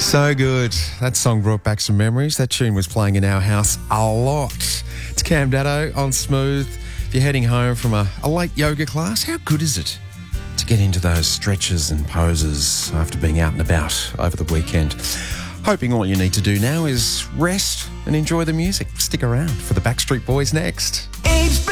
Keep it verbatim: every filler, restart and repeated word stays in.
So good. That song brought back some memories. That tune was playing in our house a lot. It's Cam Daddo on Smooth. If you're heading home from a, a late yoga class, how good is it to get into those stretches and poses after being out and about over the weekend? Hoping all you need to do now is rest and enjoy the music. Stick around for the Backstreet Boys next.